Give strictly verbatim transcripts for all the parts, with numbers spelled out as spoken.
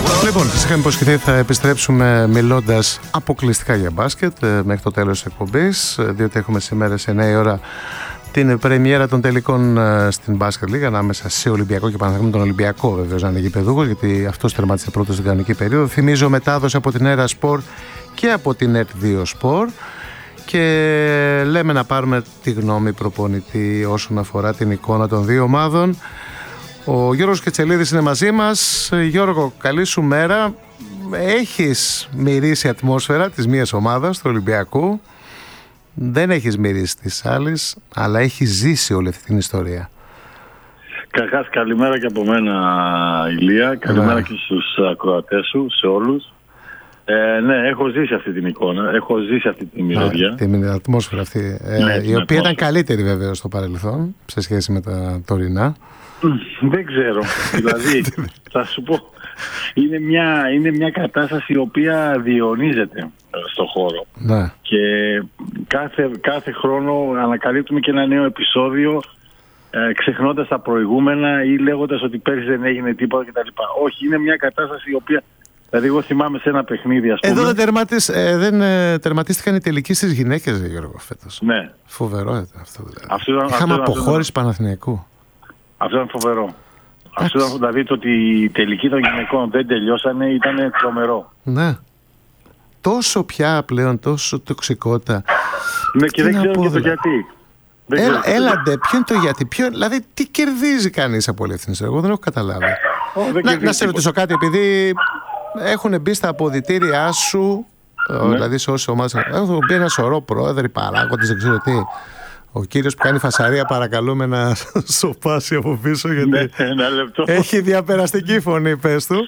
Λοιπόν, σας είχαμε υποσχεθεί θα επιστρέψουμε μιλώντας αποκλειστικά για μπάσκετ μέχρι το τέλος της εκπομπής, διότι έχουμε σήμερα σε εννιά η ώρα την πρεμιέρα των τελικών στην Μπάσκετ Λίγα ανάμεσα σε Ολυμπιακό και Παναθηναϊκό, τον Ολυμπιακό βεβαίως να είναι γηπεδούχος, γιατί αυτός τερμάτισε πρώτος στην κανονική περίοδο. Θυμίζω μετάδοση από την Έρα Σπορ και από την ΕΡΤ δύο Σπορ. Και λέμε να πάρουμε τη γνώμη προπονητή όσον αφορά την εικόνα των δύο ομάδων. Ο Γιώργος Κετσελίδης είναι μαζί μας. Γιώργο, καλή σου μέρα. Έχεις μυρίσει ατμόσφαιρα της μίας ομάδας, του Ολυμπιακού. Δεν έχεις μυρίσει της άλλης, αλλά έχεις ζήσει όλη αυτή την ιστορία. Καταρχάς, καλημέρα και από μένα, Ηλία. Καλημέρα yeah. και στους ακροατές σου, σε όλους. Ε, ναι, έχω ζήσει αυτή την εικόνα, έχω ζήσει αυτή την μυρωδιά. Την ατμόσφαιρα αυτή, ε, ναι, η οποία ήταν καλύτερη βέβαιως στο παρελθόν, σε σχέση με τα τωρινά. Δεν ξέρω, δηλαδή, θα σου πω, είναι μια, είναι μια κατάσταση η οποία διαιωνίζεται στο χώρο. Ναι. Και κάθε, κάθε χρόνο ανακαλύπτουμε και ένα νέο επεισόδιο, ε, ξεχνώντας τα προηγούμενα ή λέγοντας ότι πέρυσι δεν έγινε τίποτα κτλ. Όχι, είναι μια κατάσταση η οποία... Δηλαδή, εγώ θυμάμαι σε ένα παιχνίδι, ας πούμε. Εδώ δεν, τερματισ, ε, δεν ε, τερματίστηκαν οι τελικοί στις γυναίκες, Γιώργο, φέτος. Ναι. Φοβερό ήταν αυτό. Δηλαδή. Αυτό ήταν, Είχαμε αυτό, αποχώρηση αυτό, Παναθηναϊκού. Αυτό ήταν φοβερό. Αυτό ήταν, δηλαδή, το ότι οι τελικοί των γυναικών δεν τελειώσανε ήταν τρομερό. Ναι. Τόσο πια πλέον, τόσο τοξικότητα. Ναι, και δεν ξέρω και το γιατί. Έλα, έλαντε, ποιο είναι το γιατί. Ποιο, δηλαδή, τι κερδίζει κανείς από όλη αυτήν την ιστορία. Εγώ δεν έχω καταλάβει. Oh, να, να σε ρωτήσω κάτι, επειδή έχουν μπει στα αποδυτήριά σου, ναι. δηλαδή σε όσες ομάδες, έχουν μπει ένα σωρό πρόεδροι, παράγοντες, δεν ξέρω τι. Ο κύριος που κάνει φασαρία, παρακαλούμε να σοπάσει από πίσω, γιατί ναι, ένα λεπτό. Έχει διαπεραστική φωνή, πες του.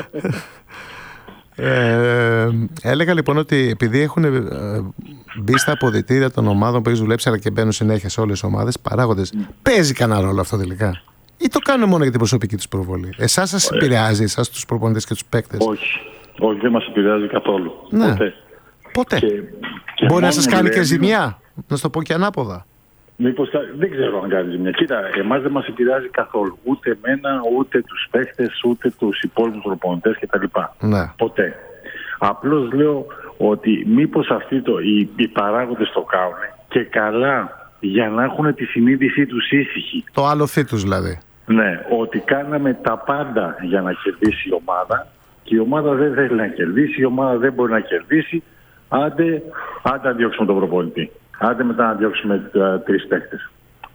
ε, έλεγα λοιπόν ότι επειδή έχουν μπει στα αποδυτήρια των ομάδων που έχεις δουλέψει, αλλά και μπαίνουν συνέχεια σε όλες τις ομάδες, παράγοντες, mm. παίζει κανένα ρόλο αυτό τελικά? Ή το κάνουν μόνο για την προσωπική τους προβολή? Εσάς σας επηρεάζει, εσάς τους προπονητές και τους παίκτες? Όχι, όχι, δεν μας επηρεάζει καθόλου. Ναι. Ποτέ. Ποτέ. Και, και μπορεί να σας κάνει λέει, και ζημιά, να σου το πω και ανάποδα. Μήπως, δεν ξέρω αν κάνει ζημιά. Κοίτα, εμάς δεν μας επηρεάζει καθόλου. Ούτε εμένα, ούτε τους παίκτες, ούτε τους υπόλοιπους προπονητές κτλ. Ναι. Ποτέ. Απλώς λέω ότι μήπως αυτοί το, οι, οι παράγοντες το κάνουν και καλά, για να έχουν τη συνείδησή τους ήσυχη. Το άλοθή τους δηλαδή. Ναι, ότι κάναμε τα πάντα για να κερδίσει η ομάδα και η ομάδα δεν θέλει να κερδίσει, η ομάδα δεν μπορεί να κερδίσει. Άντε, άντε να διώξουμε τον προπονητή. Άντε μετά να διώξουμε uh, τρεις παίκτες.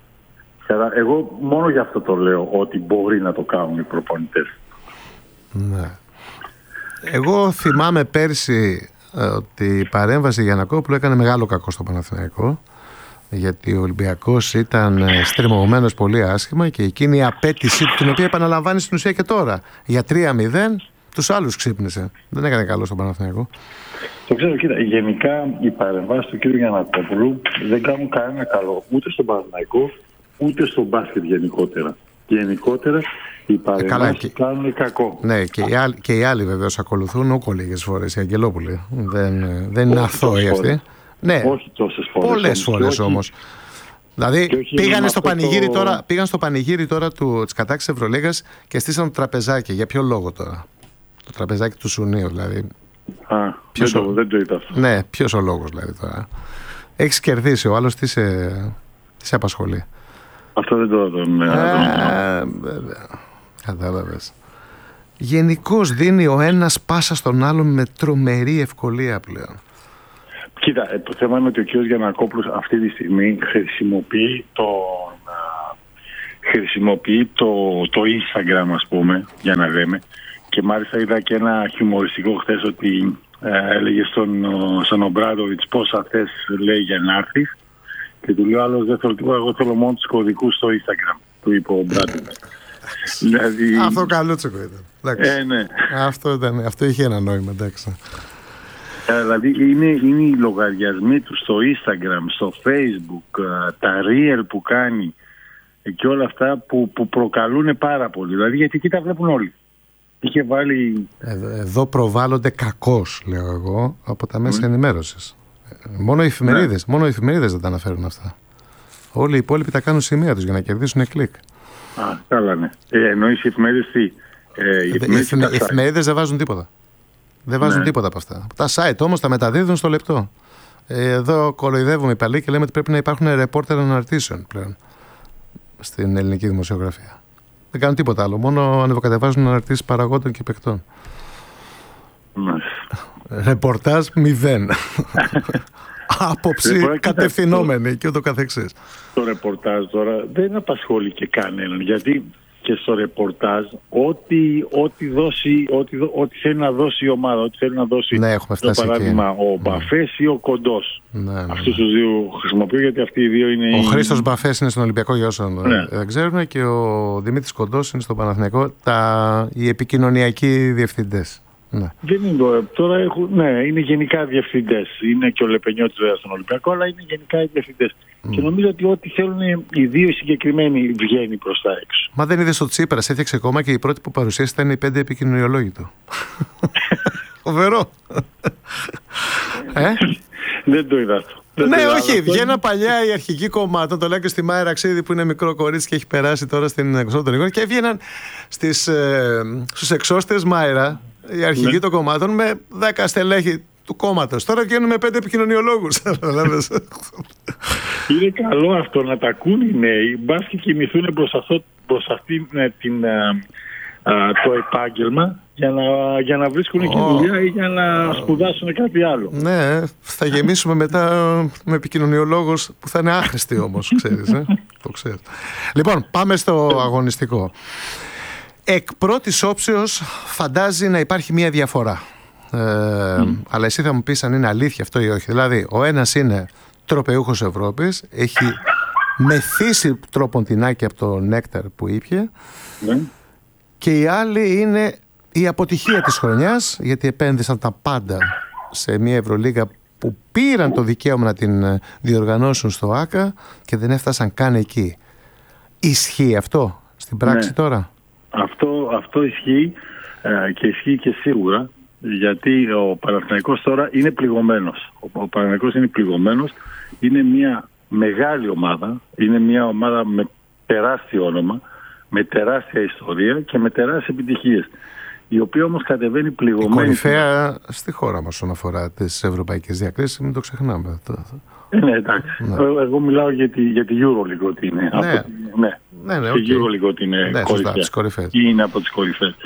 Εγώ μόνο γι' αυτό το λέω, ότι μπορεί να το κάνουν οι προπονητές. Ναι. Εγώ θυμάμαι πέρσι ε, ότι η παρέμβαση Γιαννακόπουλου έκανε μεγάλο κακό στο Παναθηναϊκό, γιατί ο Ολυμπιακός ήταν στριμωγμένος πολύ άσχημα και εκείνη η απέτησή του, την οποία επαναλαμβάνει στην ουσία και τώρα, για τρία μηδέν, τους άλλους ξύπνησε. Δεν έκανε καλό στον Παναθηναϊκό. Το ξέρω, κοίτα, γενικά οι παρεμβάσεις του κ. Γιαννακόπουλου δεν κάνουν κανένα καλό ούτε στον Παναθηναϊκό, ούτε στο μπάσκετ γενικότερα. Γενικότερα οι παρεμβάσεις και... κάνουν κακό. Ναι, και οι άλλοι, και οι άλλοι βεβαίως ακολουθούν όκο λίγες φορές, οι Αγγελόπουλοι. Δεν, δεν είναι αθώοι αυτοί. Ναι, όχι τόσες φορές. Πολλές φορές όμως. Δηλαδή πήγανε στο πανηγύρι, το... τώρα, πήγαν στο πανηγύρι τώρα του, της κατάξυσης Ευρωλίγας και στήσαν το τραπεζάκι. Για ποιο λόγο τώρα? Το τραπεζάκι του Σουνίου δηλαδή. Α, ποιος δεν, ο... το, δεν το είδα αυτό. Ναι, ποιος ο λόγος δηλαδή τώρα? Έχεις κερδίσει, ο άλλος τι σε, τι σε απασχολεί? Αυτό δεν το είδα. Ε, κατάλαβες. Γενικώς δίνει ο ένας πάσα στον άλλον με τρομερή ευκολία πλέον. Κοίτα, το θέμα είναι ότι ο κ. Γιαννακόπουλος αυτή τη στιγμή χρησιμοποιεί το, χρησιμοποιεί το, το Instagram, ας πούμε, για να λέμε. Και μάλιστα είδα και ένα χιουμοριστικό χθες ότι ε, έλεγε στον, στον Ομπράδοβιτς πόσα θες, λέει, για να έρθεις. Και του λέω άλλος δεν θέλω τίποτα, εγώ θέλω μόνο τους κωδικούς στο Instagram, του είπε ο Ομπράδοβιτς. δηλαδή... Αυτό καλούτσικο ήταν. Ε, ναι. αυτό, ήταν, αυτό είχε ένα νόημα, εντάξει. Ε, δηλαδή είναι, είναι οι λογαριασμοί του στο Instagram, στο Facebook, τα reel που κάνει και όλα αυτά που, που προκαλούν πάρα πολύ. Δηλαδή γιατί εκεί τα βλέπουν όλοι. Είχε βάλει... Εδώ προβάλλονται κακώς, λέω εγώ, από τα μέσα mm. ενημέρωσης. Μόνο οι εφημερίδες, ναι. μόνο οι εφημερίδες δεν τα αναφέρουν αυτά. Όλοι οι υπόλοιποι τα κάνουν σημεία τους για να κερδίσουν κλικ. Α, καλά, ναι. Ε, εννοείς οι εφημερίδες τι? Ε, οι οι εφημερίδες δεν βάζουν τίποτα. Δεν βάζουν ναι. τίποτα από αυτά. Τα site όμως τα μεταδίδουν στο λεπτό. Ε, εδώ κοροϊδεύουμε οι παλιοί και λέμε ότι πρέπει να υπάρχουν ρεπόρτερ αναρτήσεων πλέον στην ελληνική δημοσιογραφία. Δεν κάνουν τίποτα άλλο. Μόνο ανεβοκατεβάζουν αναρτήσεις παραγόντων και παικτών. Ρεπορτάζ μηδέν. Άποψη κατευθυνόμενη και ούτω καθεξής. Το ρεπορτάζ τώρα δεν απασχολεί και κανέναν, γιατί και στο ρεπορτάζ ό,τι, ό,τι, δώσει, ό,τι, ό,τι θέλει να δώσει η ομάδα, ό,τι θέλει να δώσει, ναι, το παράδειγμα εκεί. Ο Μπαφές ή ο Κοντός. Ναι, ναι. Αυτούς τους δύο χρησιμοποιώ, γιατί αυτοί οι δύο είναι... Ο Χρήστος Μπαφές είναι στον Ολυμπιακό, για όσων ναι. δεν ξέρουν, και ο Δημήτρης Κοντός είναι στον Παναθηναϊκό, τα, οι επικοινωνιακοί διευθυντές. Ναι. Δεν είναι, τώρα έχουν, ναι, είναι γενικά διευθυντές. Είναι και ο Λεπενιώτης βέβαια στον Ολυμπιακό, αλλά είναι γενικά οι διευθυντές. Mm. Και νομίζω ότι ό,τι θέλουν οι δύο συγκεκριμένοι βγαίνει προς τα έξω. Μα δεν είδες ο Τσίπρας έφτιαξε ακόμα και η πρώτη που παρουσίασε ήταν οι πέντε επικοινωνιολόγοι του. Φοβερό. ε? Δεν το είδα αυτό. Δεν ναι, όχι, βγαίναν παλιά οι αρχικοί κομμάτων. Το λέω και στη Μάη Ραξίδη που είναι μικρό κορίτσι και έχει περάσει τώρα στην Κωνσταντίνα των Νικών. Και έβγαιναν στις, ε, στους εξώστες Μάιρα οι αρχηγοί ναι. των κομμάτων με δέκα στελέχη του κόμματος. Τώρα βγαίνουν με πέντε επικοινωνιολόγους. Είναι καλό αυτό να τα ακούν οι νέοι. Μπας και κινηθούν προς, αυτό, προς αυτήν την, α, α, το επάγγελμα για να, για να βρίσκουν oh. εκεί δουλειά ή για να σπουδάσουν κάτι άλλο. Ναι, θα γεμίσουμε μετά με επικοινωνιολόγους που θα είναι άχρηστοι όμως, ξέρεις. Ε? Το ξέρεις. Λοιπόν, πάμε στο αγωνιστικό. Εκ πρώτης όψεως φαντάζει να υπάρχει μία διαφορά. Ε, mm. Αλλά εσύ θα μου πεις αν είναι αλήθεια αυτό ή όχι. Δηλαδή, ο ένας είναι τροπεούχος Ευρώπης, έχει μεθύσει τροποντινάκι από το νέκταρ που ήπιε mm. και η άλλη είναι η αποτυχία της χρονιάς, γιατί επένδυσαν τα πάντα σε μια Ευρωλίγα που πήραν το δικαίωμα να την διοργανώσουν στο ΆΚΑ και δεν έφτασαν καν εκεί. Ισχύει αυτό στην πράξη mm. τώρα? Αυτό, αυτό ισχύει ε, και ισχύει και σίγουρα, γιατί ο Παναθηναϊκός τώρα είναι πληγωμένος. Ο, ο Παναθηναϊκός είναι πληγωμένος, είναι μια μεγάλη ομάδα, είναι μια ομάδα με τεράστιο όνομα, με τεράστια ιστορία και με τεράστιες επιτυχίες, η οποία όμως κατεβαίνει πληγωμένη. Η κορυφαία στη χώρα μας όσον αφορά τις ευρωπαϊκές διακρίσεις, μην το ξεχνάμε. Ε, ναι, εντάξει. Ναι. Εγώ μιλάω για τη, για τη EuroLeague ότι είναι. Ναι, από, ναι. ναι, ναι, okay. Η EuroLeague ότι είναι ναι, κορυφαία. Είναι από τις κορυφαίες.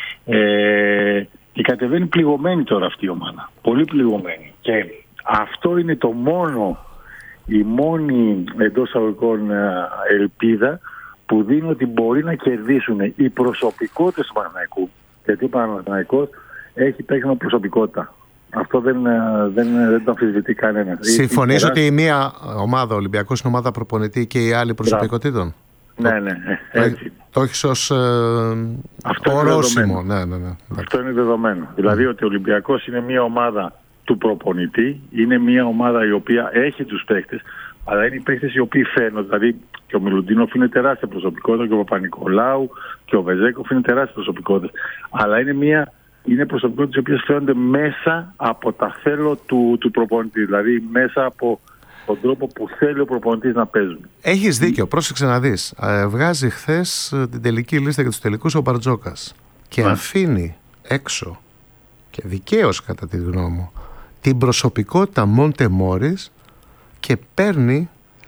Ε, και κατεβαίνει πληγωμένη τώρα αυτή η ομάδα. Πολύ πληγωμένη. Και αυτό είναι το μόνο, η μόνη εντός αγωγικών ελπίδα που δίνει ότι μπορεί να κερδίσουν οι προσωπικότητες του Παναθηναϊκού. Γιατί ο Παναθηναϊκός έχει παίξει προσωπικότητα. Αυτό δεν, δεν, δεν το αμφισβητεί κανένα. Συμφωνείς η, η ότι η μία ομάδα, ο Ολυμπιακός, είναι ομάδα προπονητή και η άλλη προσωπικότητων? Ναι, ναι, έτσι. Το έχεις ως ε, ορόσημο. Ναι, ναι, ναι. Αυτό είναι δεδομένο. Mm. Δηλαδή ότι ο Ολυμπιακός είναι μία ομάδα του προπονητή, είναι μία ομάδα η οποία έχει τους παίκτες, αλλά είναι οι παίκτες οι οποίοι φαίνονται. Δηλαδή και ο Μιλουτίνοφ είναι τεράστια προσωπικότητα και ο Παπα-Νικολάου και ο Βεζέκοφ είναι τεράστια προσωπικότητα. Αλλά είναι μία. Είναι προσωπικότητες οι οποίες φαίνονται μέσα από τα θέλω του, του προπονητή. Δηλαδή μέσα από τον τρόπο που θέλει ο προπονητής να παίζουν. Έχεις δίκιο, πρόσεξε να δεις. Ε, βγάζει χθες την τελική λίστα για τους τελικούς ο Μπαρτζόκας και yeah. αφήνει έξω, και δικαίως κατά τη γνώμη μου, την προσωπικότητα Μόντε Μόρις και παίρνει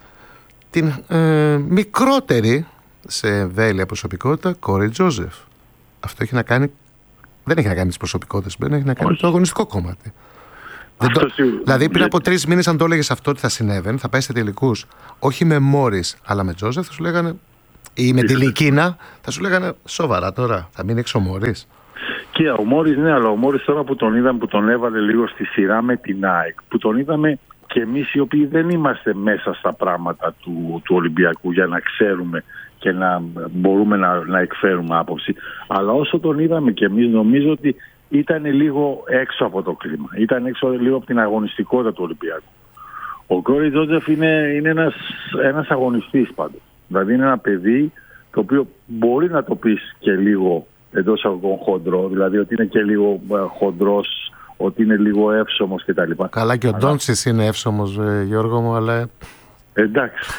την ε, μικρότερη σε εμβέλεια προσωπικότητα Κόρι Τζόζεφ. Αυτό έχει να κάνει, δεν έχει να κάνει τις προσωπικότητες, δεν έχει να κάνει Όχι. το αγωνιστικό κομμάτι. Δεν το, δηλαδή πριν από τρεις μήνες αν το έλεγες αυτό ότι θα συνέβαινε, θα πάει σε τελικούς όχι με Μόρις αλλά με Τζόζεφ, θα σου λέγανε, ή με τη Λικίνα, θα σου λέγανε σοβαρά τώρα, θα μείνει έξω ο Μόρις. Και ο Μόρις, ναι, αλλά ο Μόρις τώρα που τον είδαμε, που τον έβαλε λίγο στη σειρά με την ΑΕΚ, που τον είδαμε και εμείς οι οποίοι δεν είμαστε μέσα στα πράγματα του, του Ολυμπιακού για να ξέρουμε και να μπορούμε να, να εκφέρουμε άποψη. Αλλά όσο τον είδαμε και εμείς, νομίζω ότι ήταν λίγο έξω από το κλίμα. Ήταν έξω λίγο από την αγωνιστικότητα του Ολυμπιακού. Ο Κόρι Τζόζεφ είναι, είναι ένας, ένας αγωνιστής πάντως. Δηλαδή είναι ένα παιδί το οποίο μπορεί να το πεις και λίγο εντός αγωγικών χοντρό, δηλαδή ότι είναι και λίγο χοντρός, ότι είναι λίγο εύσωμος κτλ. Καλά και ο αλλά... Ντόντσις είναι εύσωμος, ε, Γιώργο μου, αλλά... Εντάξει.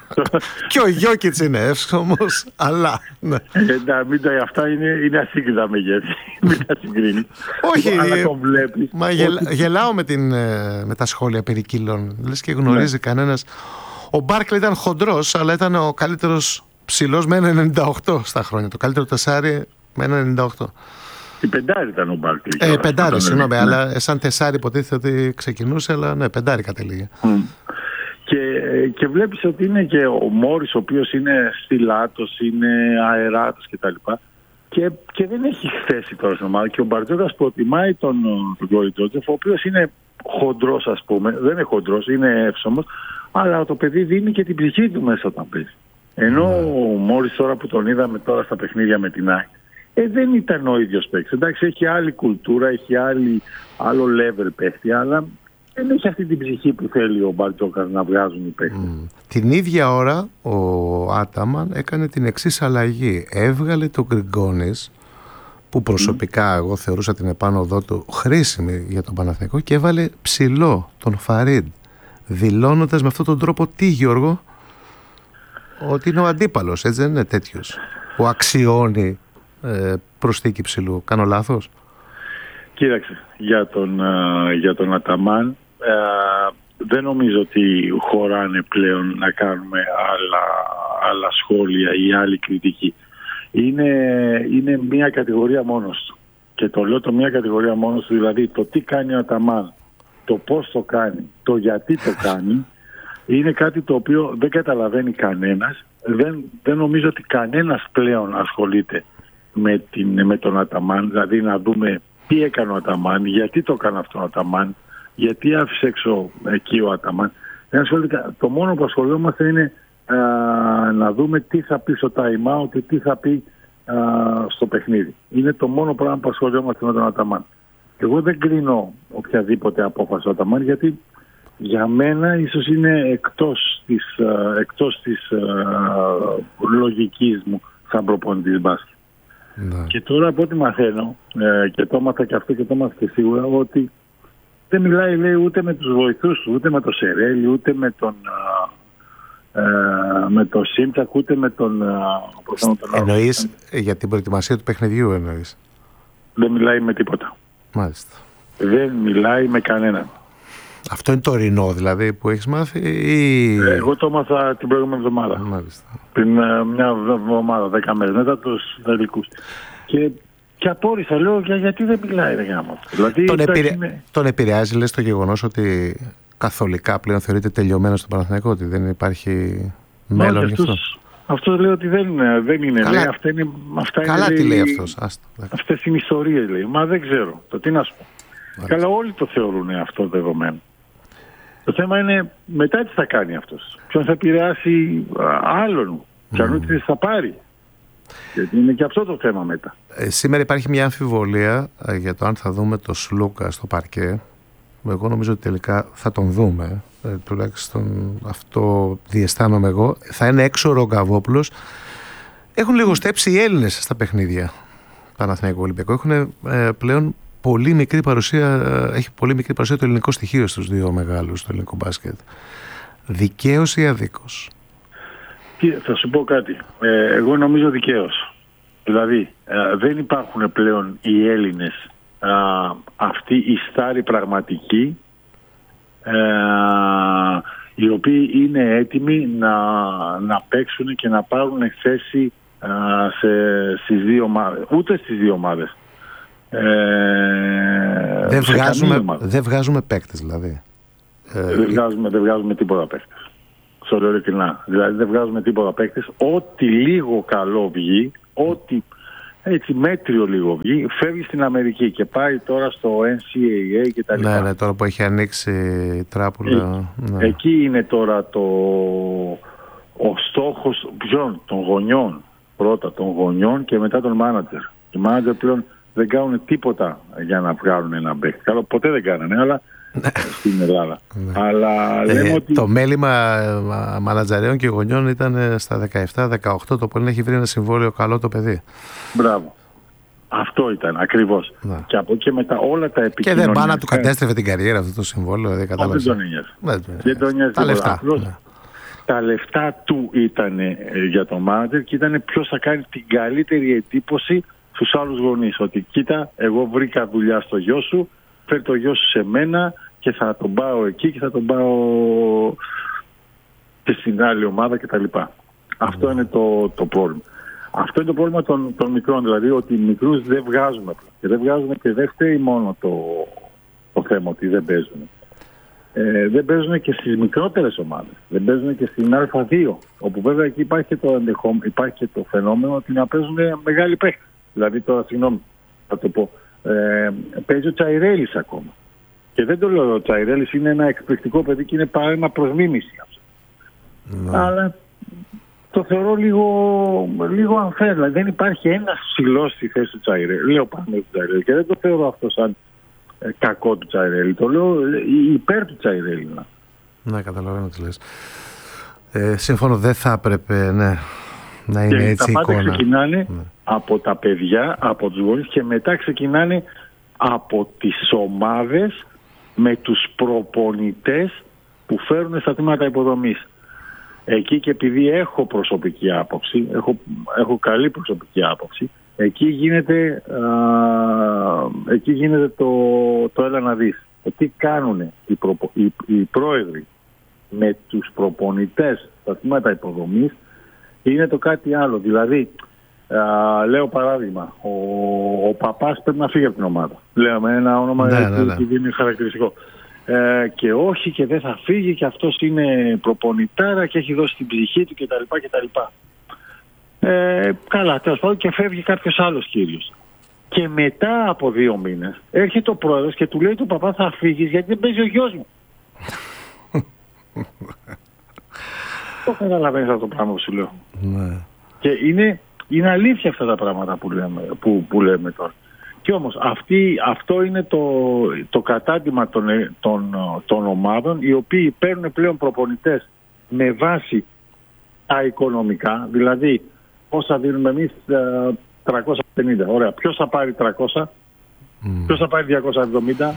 Και ο Γιόκιτς είναι εύσχομος, αλλά... Ναι. Ε, μην τα, αυτά είναι, είναι ασύγκριτα μεγέθη. Μην τα συγκρίνει. Όχι, αλλά το βλέπεις. Μα γελ, ότι... γελάω με, την, με τα σχόλια περί κιλών. Λες και γνωρίζει ναι. κανένας. Ο Μπάρκλεϊ ήταν χοντρός, αλλά ήταν ο καλύτερος ψηλός με ένα ενενήντα οκτώ στα χρόνια. Το καλύτερο τεσάρι με ένα ενενήντα οκτώ. Η πεντάρι ήταν ο Μπάρκλεϊ. Ε, πεντάρι, συγγνώμη, ναι. αλλά σαν τεσάρι υποτίθεται ότι ξεκινούσε, αλλά ναι, πεντάρι κατελήγε. Mm. Και, και βλέπεις ότι είναι και ο Μόρις, ο οποίος είναι στυλάτος, είναι αεράτος κτλ. Και, και δεν έχει θέση τώρα στην ομάδα. Και ο Μπαρτζόκας προτιμάει τον, τον Γκόρι Τζότζεφ, ο οποίος είναι χοντρός, ας πούμε. Δεν είναι χοντρός, είναι εύσωμος. Αλλά το παιδί δίνει και την ψυχή του μέσα όταν παίζει. Ενώ mm. ο Μόρις τώρα που τον είδαμε τώρα στα παιχνίδια με την ΑΕΚ, ε, δεν ήταν ο ίδιος παίκτης. Εντάξει, έχει άλλη κουλτούρα, έχει άλλη, άλλο level παίκτη, αλλά δεν έχει αυτή την ψυχή που θέλει ο Μπαρτζόκας να βγάζουν οι παίκτες. Mm. Την ίδια ώρα ο Άταμαν έκανε την εξής αλλαγή. Έβγαλε τον Γκριγκόνης, που προσωπικά mm. εγώ θεωρούσα την επάνωδό του χρήσιμη για τον Παναθηναϊκό, και έβαλε ψηλό τον Φαρίντ, δηλώνοντας με αυτόν τον τρόπο τι, Γιώργο? Ότι είναι ο αντίπαλος, έτσι δεν είναι τέτοιος που αξιώνει ε, προσθήκη ψηλού. Κάνω λάθος? Κοίταξε, για τον, uh, για τον Αταμάν uh, δεν νομίζω ότι χωράνε πλέον να κάνουμε άλλα, άλλα σχόλια ή άλλη κριτική. Είναι, είναι μια κατηγορία μόνος του. Και το λέω το μια κατηγορία μόνος του, δηλαδή το τι κάνει ο Αταμάν, το πώς το κάνει, το γιατί το κάνει, είναι κάτι το οποίο δεν καταλαβαίνει κανένας. Δεν, δεν νομίζω ότι κανένας πλέον ασχολείται με, την, με τον Αταμάν, δηλαδή να δούμε τι έκανε ο Αταμάν, γιατί το έκανε αυτό ο Αταμάν, γιατί άφησε έξω εκεί ο Αταμάν. Το μόνο που ασχολούμαστε είναι α, να δούμε τι θα πει στο time out, τι θα πει α, στο παιχνίδι. Είναι το μόνο πράγμα που ασχολούμαστε με τον Αταμάν. Εγώ δεν κρίνω οποιαδήποτε απόφαση ο Αταμάν, γιατί για μένα ίσως είναι εκτός της, α, εκτός της α, λογικής μου σαν προπονητής μπάσκετ. Ναι. Και τώρα από ό,τι μαθαίνω, ε, και το έμαθα και αυτό και το έμαθα και σίγουρα, ότι δεν μιλάει, λέει, ούτε με τους βοηθούς του, ούτε με τον Σερέλη, ούτε με τον ε, με τον Σίμψακ, ούτε με τον... τον εννοείς για την προετοιμασία του παιχνιδιού, εννοείς? Δεν μιλάει με τίποτα. Μάλιστα. Δεν μιλάει με κανέναν. Αυτό είναι το ρινό δηλαδή που έχεις μάθει ή... Εγώ το έμαθα την προηγούμενη εβδομάδα. Μάλιστα. Πριν μια εβδομάδα, δέκα μέρες μετά τους δελικούς. Και, και απόρρισα, λέω, για, γιατί δεν μιλάει, ρε γάμο. Δηλαδή, τον, επηρε... είναι... τον επηρεάζει, λες, το γεγονός ότι καθολικά πλέον θεωρείται τελειωμένο στο Παναθηναϊκό, ότι δεν υπάρχει μέλλον γι' αυτό? Αυτό λέει ότι δεν είναι. Δεν είναι. Καλά, λέει, αυτά είναι, αυτά καλά είναι, τι λέει, λέει αυτός. Αυτές είναι ιστορίες, λέει. Μα δεν ξέρω. Το τι να σου πω. Μάλιστα. Καλά, όλοι το θεωρούν αυτό δεδομένο. Το θέμα είναι μετά τι θα κάνει αυτός. Ποιον θα επηρεάσει άλλον. Mm. Ποιον τι θα πάρει. Γιατί είναι και αυτό το θέμα μετά. Ε, σήμερα υπάρχει μια αμφιβολία ε, για το αν θα δούμε το Σλούκα στο παρκέ. Εγώ νομίζω ότι τελικά θα τον δούμε. Ε, τουλάχιστον αυτό διαισθάνομαι εγώ. Θα είναι έξω ο Ρογκαβόπουλος. Έχουν λιγοστέψει οι Έλληνες στα παιχνίδια Παναθηναϊκού Ολυμπιακού. Έχουν ε, πλέον πολύ μικρή παρουσία, έχει πολύ μικρή παρουσία το ελληνικό στοιχείο στους δύο μεγάλους στο ελληνικό μπάσκετ. Δικαίως ή αδίκως? Τι, θα σου πω κάτι. Ε, εγώ νομίζω δικαίως. Δηλαδή ε, δεν υπάρχουν πλέον οι Έλληνες ε, αυτοί οι στάροι πραγματικοί ε, οι οποίοι είναι έτοιμοι να, να παίξουν και να πάρουν θέση ε, σε, στις δύο ομάδες. Ούτε στις δύο ομάδες. Ε, δεν, βγάζουμε, δεν βγάζουμε παίκτες δηλαδή. Δεν βγάζουμε, δεν βγάζουμε τίποτα παίκτες. Στο λέω ειλικρινά. Δηλαδή δεν βγάζουμε τίποτα παίκτες. Ό,τι λίγο καλό βγει, ό,τι έτσι μέτριο λίγο βγει, φεύγει στην Αμερική και πάει τώρα στο N C A A και τα λοιπά. Ναι, ναι, τώρα που έχει ανοίξει η τράπουλα. Ε, ναι. Εκεί είναι τώρα το, ο στόχος ποιον, των γονιών. Πρώτα των γονιών και μετά των μάνατζερ. Οι μάνατζερ πλέον δεν κάνουν τίποτα για να βγάλουν ένα παίκτη. Καλό, ποτέ δεν κάνανε, αλλά στην Ελλάδα. Αλλά ε, λέμε ότι... Το μέλημα μανατζαρέων και γονιών ήταν στα δεκαεπτά δεκαοκτώ, το πολύ να έχει βρει ένα συμβόλαιο καλό το παιδί. Μπράβο. Αυτό ήταν ακριβώς. Να. Και από εκεί μετά όλα τα επικοινωνία. Και δεν πάει να του κατέστρεφε την καριέρα αυτό το συμβόλαιο. Δεν τον νοιάζει. Δεν τον νοιάζει. Τα λεφτά. Απλώς, ναι. τα λεφτά του ήταν για το μάνατζερ και ήταν ποιος θα κάνει την καλύτερη εντύπωση στους άλλους γονείς. Ότι κοίτα, εγώ βρήκα δουλειά στο γιο σου, φέρει το γιο σου σε μένα και θα τον πάω εκεί και θα τον πάω και στην άλλη ομάδα κτλ. Mm. Αυτό είναι το, το πρόβλημα. Αυτό είναι το πρόβλημα των, των μικρών, δηλαδή ότι οι μικρούς δεν βγάζουμε. Και δεν βγάζουμε και δεν φταίει μόνο το, το θέμα ότι δεν παίζουν. Ε, δεν παίζουν και στις μικρότερες ομάδες. Δεν παίζουν και στην Α δύο, όπου βέβαια εκεί υπάρχει και το, ενδεχό, υπάρχει και το φαινόμενο ότι να παίζουν μεγάλοι παίκτες. Δηλαδή τώρα, συγγνώμη, θα το πω, ε, παίζει ο Τσαϊρέλης ακόμα. Και δεν το λέω, ο Τσαϊρέλης είναι ένα εκπληκτικό παιδί και είναι παράδειγμα προς μίμηση. Mm. Αλλά το θεωρώ λίγο, λίγο unfair. Δηλαδή δεν υπάρχει ένας ψηλός στη θέση του Τσαϊρέλη. Λέω πάνω του Τσαϊρέλη και δεν το θεωρώ αυτό σαν ε, κακό του Τσαϊρέλη. Το λέω υπέρ του Τσαϊρέλη. Ναι, καταλαβαίνω τι λες. Ε, σύμφωνο, δεν θα έπρεπε ναι, να είναι και έτσι η εικόνα. Τα πάντα ξεκινάνε ναι. από τα παιδιά, από τους γονείς και μετά ξεκινάνε από τις ομάδες με τους προπονητές που φέρουν στα τμήματα υποδομής. Εκεί και επειδή έχω προσωπική άποψη, έχω, έχω καλή προσωπική άποψη, εκεί γίνεται, α, εκεί γίνεται το, το έλα να δεις. Τι κάνουν οι, προπο, οι, οι πρόεδροι με τους προπονητές στα τμήματα υποδομής είναι το κάτι άλλο. Δηλαδή, α, λέω παράδειγμα, ο, ο παπάς πρέπει να φύγει από την ομάδα. Λέω με ένα όνομα ναι, ναι, ναι. που είναι χαρακτηριστικό. Ε, και όχι και δεν θα φύγει και αυτός είναι προπονητάρα και έχει δώσει την ψυχή του κτλ. κτλ. Ε, καλά, τέλος πάντων και φεύγει κάποιος άλλος κύριος. Και μετά από δύο μήνες έρχεται ο πρόεδρος και του λέει του παπά θα φύγεις γιατί δεν παίζει ο γιος μου. Το καταλαβαίνεις αυτό το πράγμα που σου λέω. Ναι. Και είναι, είναι αλήθεια αυτά τα πράγματα που λέμε, που, που λέμε τώρα. Και όμως αυτή, αυτό είναι το, το κατάντημα των, των, των ομάδων οι οποίοι παίρνουν πλέον προπονητές με βάση τα οικονομικά, δηλαδή πόσα δίνουμε εμείς τριακόσια πενήντα. Ωραία, ποιος θα πάρει τριακόσια, mm. ποιος θα πάρει διακόσια εβδομήντα.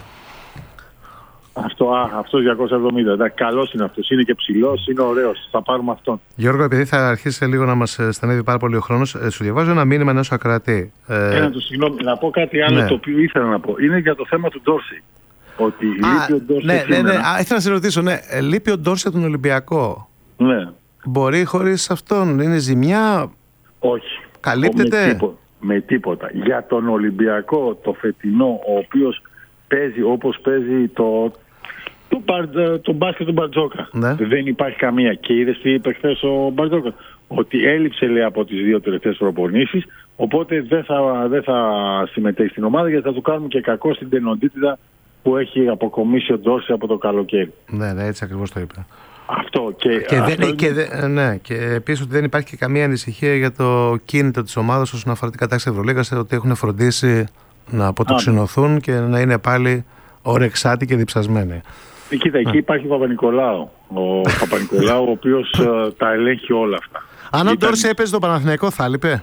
Αυτό, α, αυτός διακόσια εβδομήντα. Εντάξει, καλός είναι αυτός, είναι και ψηλός, είναι ωραίος. Θα πάρουμε αυτόν. Γιώργο, επειδή θα αρχίσει λίγο να μας στενεύει πάρα πολύ ο χρόνος, σου διαβάζω ένα μήνυμα ενός ακροατή. Ένα του συγγνώμη, να πω κάτι άλλο ναι. το οποίο ήθελα να πω. Είναι για το θέμα του Ντόρση. Ότι α, λείπει ο Ντόρση. Ναι, ναι, ναι. Α, ήθελα να σε ρωτήσω, ναι. Λείπει ο Ντόρση από τον Ολυμπιακό. Ναι. Μπορεί χωρίς αυτόν, είναι ζημιά. Όχι. Καλύπτεται. Με, τίπο, με τίποτα. Για τον Ολυμπιακό το φετινό, ο οποίος παίζει όπως παίζει το. Το, το μπάσκετ του Μπαρτζόκα. Ναι. Δεν υπάρχει καμία. Και είδες τι είπε χθες ο Μπαρτζόκα. Ότι έλειψε λέει από τις δύο τελευταίες προπονήσεις. Οπότε δεν θα, δεν θα συμμετέχει στην ομάδα γιατί θα του κάνουμε και κακό στην τενοντίτιδα που έχει αποκομίσει ο Ντόρση από το καλοκαίρι. Ναι, ναι, έτσι ακριβώς το είπε. Αυτό. Και, και, αυτό δεν, είναι... και, δε, ναι, και επίσης ότι δεν υπάρχει και καμία ανησυχία για το κίνητρο της ομάδας όσον αφορά την κατάξυση Ευρωλίγας. Ότι έχουν φροντίσει να αποτοξινωθούν και να είναι πάλι ορεξάτοι και διψασμένοι. Κοίτα, εκεί υπάρχει ο Παπα-Νικολάου. Ο Παπα-Νικολάου, ο οποίος uh, τα ελέγχει όλα αυτά. Αν ο Ντόρση έπαιζε το Παναθηναϊκό, θα έλειπε.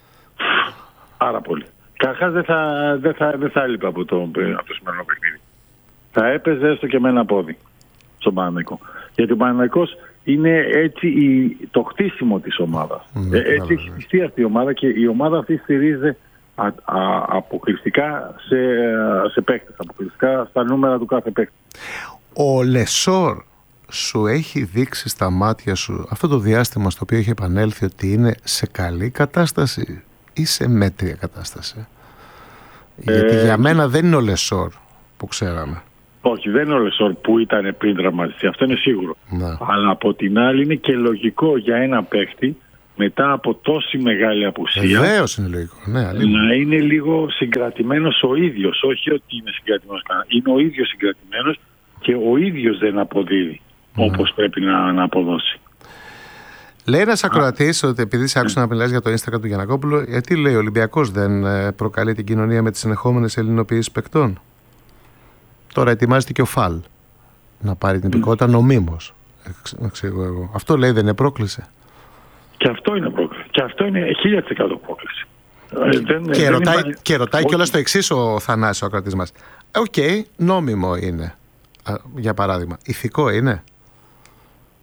Πάρα πολύ. Καταρχάς δεν θα, δεν θα, δεν θα έλειπε από το, από το σημερινό παιχνίδι. Θα έπαιζε έστω και με ένα πόδι στον Παναθηναϊκό. Γιατί ο Παναθηναϊκός είναι έτσι η, το χτίσιμο της ομάδας. Mm, ε, έτσι έχει χτιστεί αυτή η ομάδα και η ομάδα αυτή στηρίζεται Α, α, αποκλειστικά σε, σε παίκτες, αποκλειστικά στα νούμερα του κάθε παίκτη. Ο Λεσόρ σου έχει δείξει στα μάτια σου αυτό το διάστημα στο οποίο έχει επανέλθει ότι είναι σε καλή κατάσταση ή σε μέτρια κατάσταση? Ε, Γιατί για μένα δεν είναι ο Λεσόρ που ξέραμε. Όχι, δεν είναι ο Λεσόρ που ήταν πριν τραυματιστεί, αυτό είναι σίγουρο. Να. Αλλά από την άλλη είναι και λογικό για ένα παίκτη μετά από τόση μεγάλη απουσία. Βεβαίως είναι λογικό. Ναι, να είναι λίγο συγκρατημένος ο ίδιος. Όχι ότι είναι συγκρατημένος κανένα. Είναι ο ίδιος συγκρατημένος και ο ίδιος δεν αποδίδει mm. όπως πρέπει να, να αποδώσει. Λέει ένας ακροατής ότι επειδή σε άκουσα mm. να μιλάς για το Instagram του Γιαννακόπουλου, γιατί λέει ο Ολυμπιακός δεν προκαλεί την κοινωνία με τις συνεχόμενες ελληνοποιήσεις παικτών? Τώρα ετοιμάζεται και ο Φαλ να πάρει την υπηκότητα mm. νομίμως. Εξηγώ εγώ. Αυτό λέει δεν είναι πρόκληση? Και αυτό είναι πρόκληση. Και αυτό είναι χίλια τοις εκατό πρόκληση. Και, δεν, και, δεν ρωτάει, υπάρχει... και ρωτάει κιόλας το εξής ο Θανάσης, ο ακροατής μας. Οκ, okay, νόμιμο είναι, για παράδειγμα. Ηθικό είναι?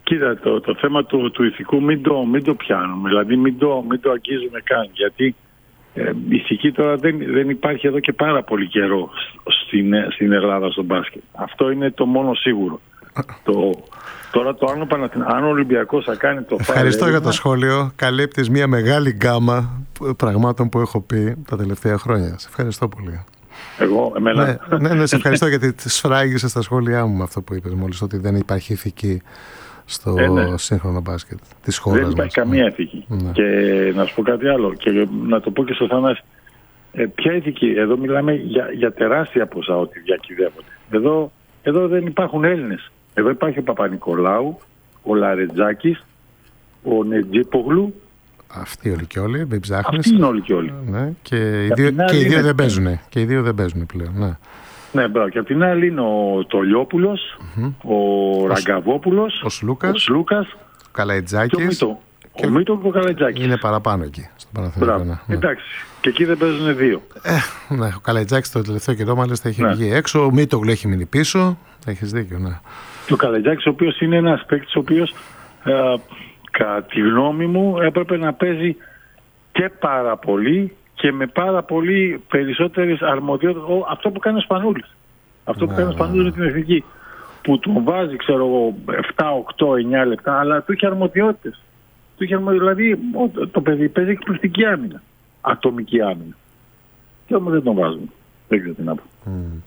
Κοίτα, το, το θέμα του, του ηθικού μην το, μην το πιάνουμε, δηλαδή μην το, μην το αγγίζουμε καν, γιατί ε, ηθική τώρα δεν, δεν υπάρχει εδώ και πάρα πολύ καιρό στην, στην Ελλάδα στο μπάσκετ. Αυτό είναι το μόνο σίγουρο. το, τώρα το άλλο Παναθηναϊκός, αν ο Ολυμπιακός θα κάνει το φάουλ... Ευχαριστώ για το σχόλιο. Καλύπτεις μια μεγάλη γκάμα πραγμάτων που έχω πει τα τελευταία χρόνια. Σε ευχαριστώ πολύ. Εγώ, εμένα... Ναι, ναι, ναι, σε ευχαριστώ γιατί σφράγισες στα σχόλιά μου με αυτό που είπες μόλις, ότι δεν υπάρχει ηθική στο ε, ναι. σύγχρονο μπάσκετ της χώρας μας. Δεν υπάρχει καμία ηθική. Ναι. Και να σου πω κάτι άλλο, και να το πω και στο Θανάση. Ε, ποια ηθική? Εδώ μιλάμε για, για τεράστια ποσά ότι διακυβεύονται. Εδώ, εδώ δεν υπάρχουν Έλληνες. Εδώ υπάρχει ο Παπα-Νικολάου, ο Λαρετζάκης, ο Νετζίπογλου. Αυτοί όλοι και όλοι, μην ψάχνεις. Αυτοί είναι όλοι και όλοι. Ναι, και οι δύο, και οι δύο δεν παίζουν. Και οι δύο δεν παίζουν πλέον. Ναι. Ναι, μπράβο. Και απ' την άλλη είναι ο Τολιόπουλος, mm-hmm. ο Ραγκαβόπουλος, ο Σλούκας, ο, Σλούκας, ο Καλαϊτζάκης. Ο Μήτο και ο Καλαϊτζάκης. Είναι παραπάνω εκεί, στο Παναθηναϊκό. Ναι. Εντάξει. Και εκεί δεν παίζουν δύο. Ε, ναι, ο Καλαϊτζάκης το τελευταίο καιρό μάλιστα έχει ναι. βγει έξω. Ο Μήτογλου έχει μείνει πίσω. Έχεις δίκιο, ναι. Και ο Καλαϊτζάκης, ο οποίος είναι ένας παίκτης, ο οποίος ε, κατά τη γνώμη μου έπρεπε να παίζει και πάρα πολύ και με πάρα πολύ περισσότερες αρμοδιότητες. Αυτό που κάνει ο Σπανούλης. Αυτό ναι, που κάνει ο Σπανούλης με την εθνική. Που του βάζει, ξέρω εγώ, επτά, οκτώ, εννιά λεπτά, αλλά του είχε αρμοδιότητες. Του είχε αρμοδιότητες. Δηλαδή το παιδί παίζει εκπληκτική άμυνα. Ατομική άμυνα. Και όμως δεν τον βάζουν. Δεν ξέρω τι να πω. Mm.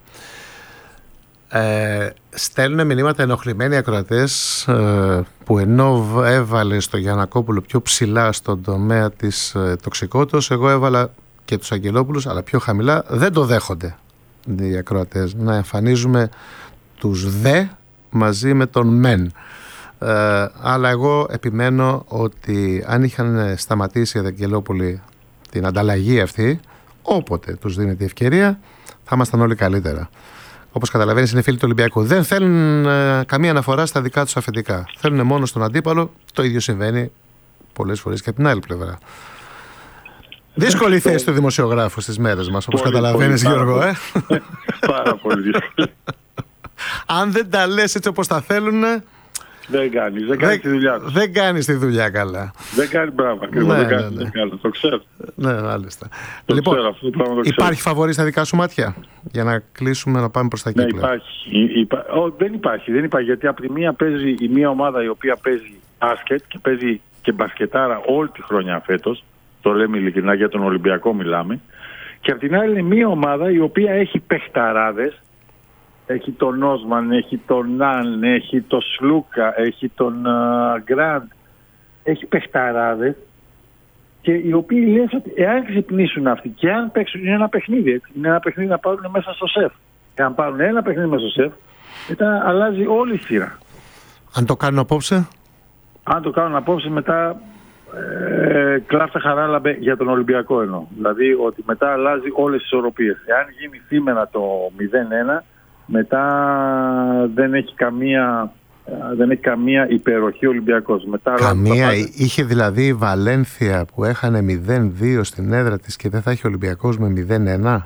Ε, στέλνουν μηνύματα ενοχλημένοι ακροατές ε, που ενώ έβαλε στο Γιαννακόπουλο πιο ψηλά στον τομέα της ε, τοξικότητας, εγώ έβαλα και τους Αγγελόπουλους αλλά πιο χαμηλά. Δεν το δέχονται οι ακροατές να εμφανίζουμε τους δε μαζί με τον μεν. Ε, αλλά εγώ επιμένω ότι αν είχαν σταματήσει οι Αγγελόπουλοι την ανταλλαγή αυτή, όποτε τους δίνεται η ευκαιρία, θα ήμασταν όλοι καλύτερα. Όπως καταλαβαίνεις, είναι φίλοι του Ολυμπιακού. Δεν θέλουν ε, καμία αναφορά στα δικά τους αφεντικά. Θέλουν μόνο στον αντίπαλο. Το ίδιο συμβαίνει πολλές φορές και από την άλλη πλευρά. Δύσκολη θέση του δημοσιογράφου στις μέρες μας, όπως καταλαβαίνεις, Γιώργο. Ε? Πάρα πολύ δύσκολη. Αν δεν τα λες έτσι όπως τα θέλουν, δεν κάνεις, δεν κάνεις τη δουλειά του. Δεν κάνεις τη δουλειά καλά. Δεν κάνεις μπράβο, ακριβώς, ναι, δεν κάνεις ναι, ναι. καλά, το ξέρω. Ναι, μάλιστα. Το Λοιπόν, ξέρω, αυτό το πράγμα το υπάρχει ξέρω. φαβορί στα δικά σου μάτια, για να κλείσουμε, να πάμε προς τα εκεί. Ναι, υπάρχει. Υπά... Ο, δεν υπάρχει, δεν υπάρχει, γιατί από τη μία παίζει η μία ομάδα η οποία παίζει μπάσκετ και παίζει και μπασκετάρα όλη τη χρονιά φέτος, το λέμε ειλικρινά, για τον Ολυμπιακό μιλάμε, και από την άλλη είναι μία ομάδα η οποία έχει παιχταράδες. Έχει τον Όσμαν, έχει τον Ναν, έχει τον Σλούκα, έχει τον uh, Γκραντ. Έχει παιχταράδες και οι οποίοι λένε ότι εάν ξυπνήσουν αυτοί και αν παίξουν, είναι ένα παιχνίδι, έτσι, είναι ένα παιχνίδι να πάρουν μέσα στο σεφ. Εάν πάρουν ένα παιχνίδι μέσα στο σεφ, μετά αλλάζει όλη η σειρά. Αν το κάνουν απόψε? Αν το κάνουν απόψε, μετά ε, κλάφτα χαράλαμπε για τον Ολυμπιακό εννοώ. Δηλαδή ότι μετά αλλάζει όλες τις ισορροπίες. Εάν γίνει σήμερα το μηδέν ένα, μετά δεν έχει καμία, δεν έχει καμία υπεροχή ο Ολυμπιακός. Μετά καμία, είχε δηλαδή η Βαλένθια που έχανε μηδέν δύο στην έδρα της και δεν θα έχει ο Ολυμπιακός με μηδέν ένα.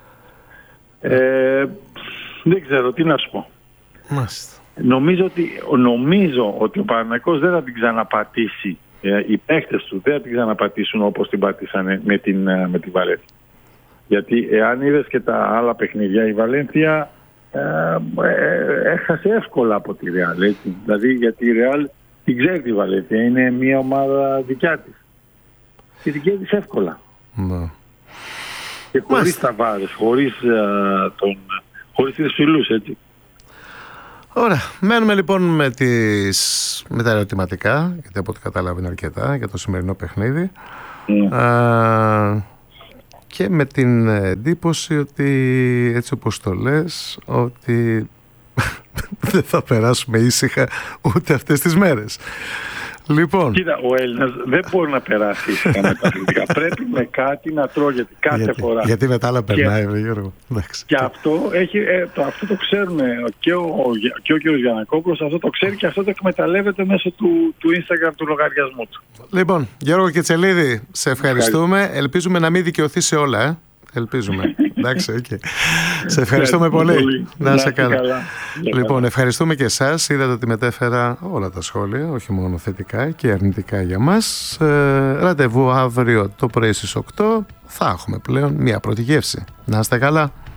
Ε, δεν ξέρω τι να σου πω. Μάλιστα. Νομίζω ότι, νομίζω ότι ο Παναθηναϊκός δεν θα την ξαναπατήσει. Ε, οι παίκτες του δεν θα την ξαναπατήσουν όπως την πατήσανε με την, με την Βαλένθια. Γιατί εάν είδες και τα άλλα παιχνίδια, η Βαλένθια Ε, ε, έχασε εύκολα από τη Ρεάλ, έτσι. Δηλαδή γιατί η Ρεάλ την ξέρει τη Βαλένθια, είναι μια ομάδα δικιά της και την κέρδισε εύκολα. Ναι. Και χωρίς τα βάρες, χωρίς, uh, τον, χωρίς τις φιλούς, έτσι. Ωραία, μένουμε λοιπόν με, τις, με τα ερωτηματικά, γιατί από ό,τι κατάλαβα είναι αρκετά για το σημερινό παιχνίδι. Mm. Α, και με την εντύπωση ότι έτσι όπως το λες, ότι δεν θα περάσουμε ήσυχα ούτε αυτές τις μέρες. Λοιπόν. Κοίτα, ο Έλληνας δεν μπορεί να περάσει ήσυχα με τα αθλητικά. Πρέπει με κάτι να τρώγεται κάθε γιατί, φορά. Γιατί μετά άλλα περνάει, και, Γιώργο. Και αυτό, έχει, ε, το, αυτό το ξέρουν και ο, και ο κ. Γιαννακόπουλος, αυτό το ξέρει και αυτό το εκμεταλλεύεται μέσω του, του Instagram του λογαριασμού του. Λοιπόν, Γιώργο Κετσελίδη, σε ευχαριστούμε. Ευχαριστώ. Ελπίζουμε να μην δικαιωθεί σε όλα. Ε. Ελπίζουμε. Εντάξει, okay. Σε ευχαριστούμε πολύ. πολύ. Να είσαι καλά. καλά. Λοιπόν, ευχαριστούμε και εσάς. Είδατε ότι μετέφερα όλα τα σχόλια, όχι μόνο θετικά και αρνητικά για μας. Ε, ραντεβού αύριο το πρωί στις οκτώ. Θα έχουμε πλέον μια πρώτη γεύση. Να είστε καλά.